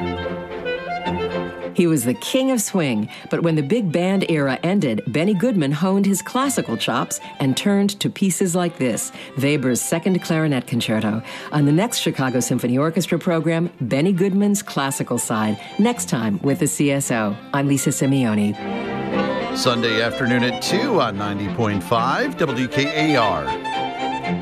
He was the king of swing, but when the big band era ended, Benny Goodman honed his classical chops and turned to pieces like this, Weber's Second Clarinet Concerto. On the next Chicago Symphony Orchestra program, Benny Goodman's classical side, next time with the CSO. I'm Lisa Simeone. Sunday afternoon at 2 on 90.5 WKAR.